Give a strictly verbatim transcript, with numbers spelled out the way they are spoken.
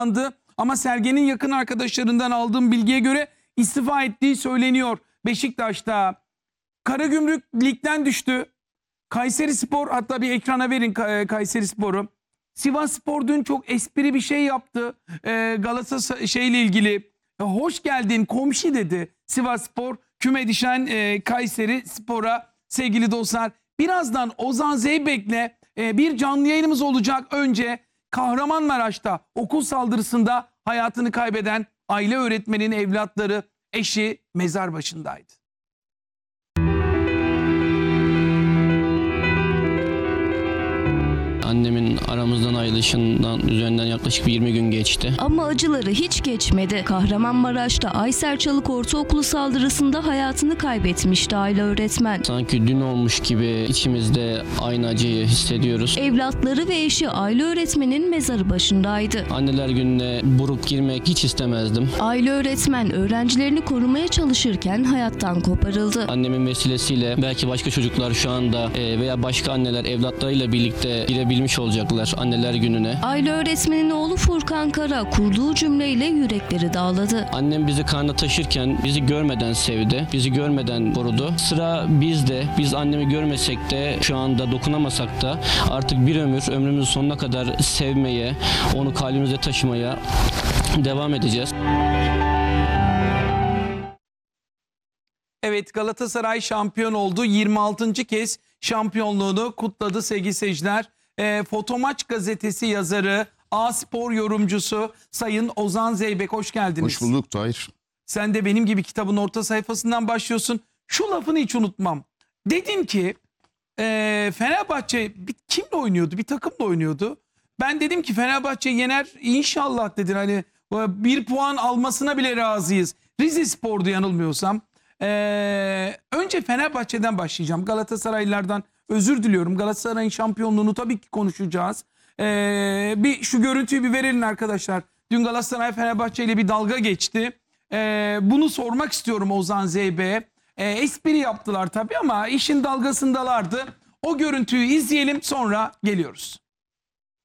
açıklandı. Ama Sergen'in yakın arkadaşlarından aldığım bilgiye göre istifa ettiği söyleniyor. Beşiktaş'ta Karagümrük ligden düştü. Kayserispor, hatta bir ekrana verin Kayserispor'u. Sivasspor dün çok espri bir şey yaptı. Ee, Galatasaray şeyle ilgili. Hoş geldin komşu dedi Sivasspor küme düşen e, Kayserispor'a. Sevgili dostlar, birazdan Ozan Zeybek'le e, bir canlı yayınımız olacak. Önce Kahramanmaraş'ta okul saldırısında hayatını kaybeden aile öğretmenin evlatları, eşi mezar başındaydı. Annemin aramızdan ayrılışından üzerinden yaklaşık yirmi gün geçti. Ama acıları hiç geçmedi. Kahramanmaraş'ta Aysel Çalık Ortaokulu saldırısında hayatını kaybetmişti aile öğretmen. Sanki dün olmuş gibi içimizde aynı acıyı hissediyoruz. Evlatları ve eşi aile öğretmenin mezarı başındaydı. Anneler gününe buruk girmek hiç istemezdim. Aile öğretmen öğrencilerini korumaya çalışırken hayattan koparıldı. Annemin vesilesiyle belki başka çocuklar şu anda e, veya başka anneler evlatlarıyla birlikte girebilmiş olacaklar anneler gününe. Aile öğretmenin oğlu Furkan Kara kurduğu cümleyle yürekleri dağladı. Annem bizi karnına taşırken bizi görmeden sevdi, bizi görmeden korudu. Sıra bizde. Biz annemi görmesek de, şu anda dokunamasak da artık bir ömür, ömrümüzün sonuna kadar sevmeye, onu kalbimizde taşımaya devam edeceğiz. Evet, Galatasaray şampiyon oldu. yirmi altıncı kez şampiyonluğunu kutladı sevgili seyirciler. E, Fotomaç gazetesi yazarı, A Spor yorumcusu Sayın Ozan Zeybek, hoş geldiniz. Hoş bulduk Tahir. Sen de benim gibi kitabın orta sayfasından başlıyorsun. Şu lafını hiç unutmam. Dedin ki e, Fenerbahçe bir, kimle oynuyordu? Bir takımla oynuyordu. Ben dedim ki Fenerbahçe yener inşallah dedin. Hani bir puan almasına bile razıyız. Rizespor'du yanılmıyorsam. Ee, önce Fenerbahçe'den başlayacağım. Galatasaraylılardan özür diliyorum. Galatasaray'ın şampiyonluğunu tabii ki konuşacağız. Ee, bir şu görüntüyü bir verelim arkadaşlar. Dün Galatasaray Fenerbahçe ile bir dalga geçti. Ee, bunu sormak istiyorum Ozan Zeybek'e. Ee, espri yaptılar tabii ama işin dalgasındalardı. O görüntüyü izleyelim, sonra geliyoruz.